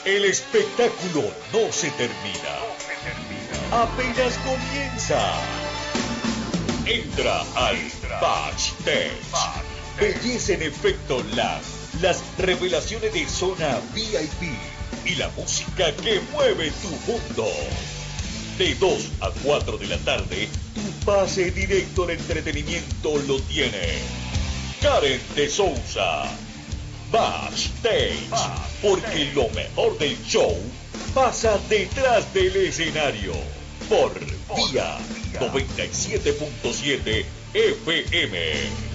El espectáculo no se termina. Apenas comienza. Entra al Backstage. Belleza en efecto live. Las revelaciones de zona VIP y la música que mueve tu mundo. De 2 a 4 de la tarde, tu pase directo al entretenimiento lo tiene Karen de Souza. Backstage, porque lo mejor del show pasa detrás del escenario. Por Vía 97.7 FM.